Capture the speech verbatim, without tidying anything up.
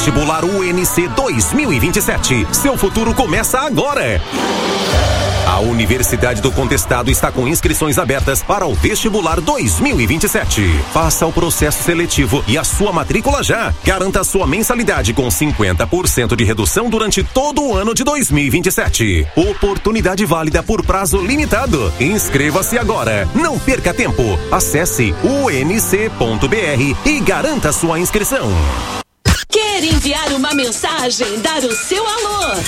Vestibular U N C dois mil e vinte e sete. Seu futuro começa agora. A Universidade do Contestado está com inscrições abertas para o Vestibular dois mil e vinte e sete. Faça o processo seletivo e a sua matrícula já. Garanta a sua mensalidade com cinquenta por cento de redução durante todo o ano de dois mil e vinte e sete. Oportunidade válida por prazo limitado. Inscreva-se agora. Não perca tempo. Acesse u n c ponto b r e garanta sua inscrição. Quer enviar uma mensagem, dar o seu alô?